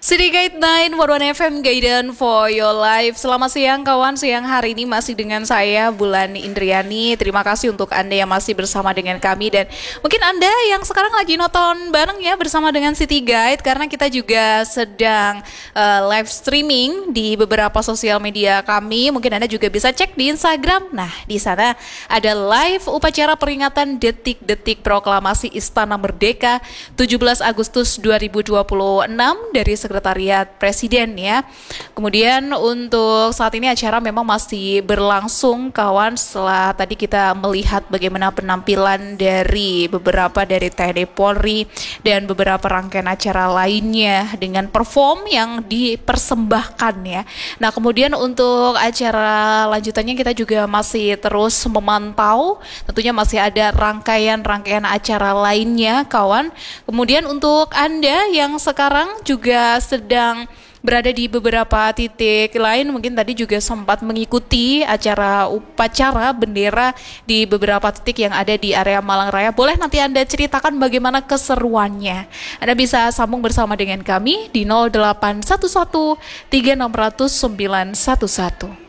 City Guide 941 FM Guidance for Your Life. Selamat siang kawan, siang hari ini masih dengan saya Bulan Indriani. Terima kasih untuk Anda yang masih bersama dengan kami. Dan mungkin Anda yang sekarang lagi nonton bareng ya bersama dengan City Guide, karena kita juga sedang live streaming di beberapa sosial media kami. Mungkin Anda juga bisa cek di Instagram. Nah, di sana ada live upacara peringatan detik-detik proklamasi Istana Merdeka 17 Agustus 2026 dari Sekretariat Presiden ya. Kemudian untuk saat ini acara memang masih berlangsung kawan, setelah tadi kita melihat bagaimana penampilan dari beberapa dari TNI Polri dan beberapa rangkaian acara lainnya dengan perform yang dipersembahkan ya. Nah, kemudian untuk acara lanjutannya kita juga masih terus memantau, tentunya masih ada rangkaian acara lainnya kawan. Kemudian untuk Anda yang sekarang juga sedang berada di beberapa titik lain, mungkin tadi juga sempat mengikuti acara upacara bendera di beberapa titik yang ada di area Malang Raya. Boleh nanti Anda ceritakan bagaimana keseruannya. Anda bisa sambung bersama dengan kami di 0811 3600 911.